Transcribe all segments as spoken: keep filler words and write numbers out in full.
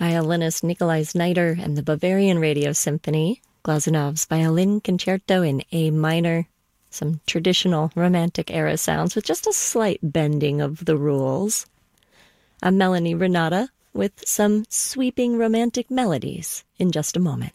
violinist Nikolai Znaider and the Bavarian Radio Symphony, Glazunov's Violin Concerto in A minor, some traditional Romantic era sounds with just a slight bending of the rules. I'm Melanie Renata with some sweeping romantic melodies in just a moment.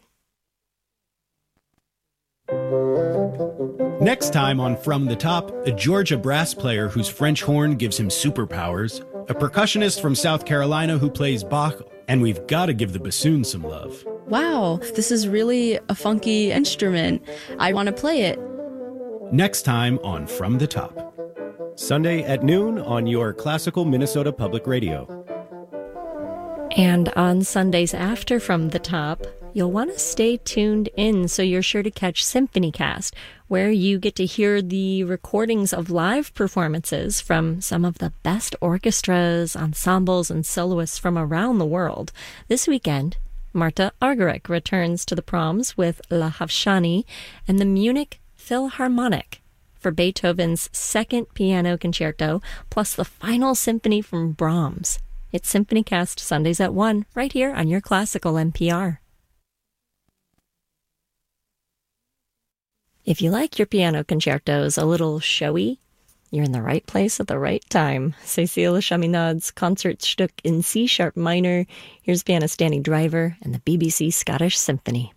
Next time on From the Top, a Georgia brass player whose French horn gives him superpowers, a percussionist from South Carolina who plays Bach, and we've got to give the bassoon some love. Wow, this is really a funky instrument. I want to play it. Next time on From the Top. Sunday at noon on your classical Minnesota Public Radio. And on Sundays after From the Top, you'll want to stay tuned in so you're sure to catch SymphonyCast, where you get to hear the recordings of live performances from some of the best orchestras, ensembles, and soloists from around the world. This weekend, Marta Argerich returns to the Proms with La Havshani and the Munich Philharmonic for Beethoven's second piano concerto, plus the final symphony from Brahms. It's SymphonyCast Sundays at one, right here on your classical N P R. If you like your piano concertos a little showy, you're in the right place at the right time. Cécile Chaminade's Concertstück in C-sharp minor. Here's pianist Danny Driver and the B B C Scottish Symphony.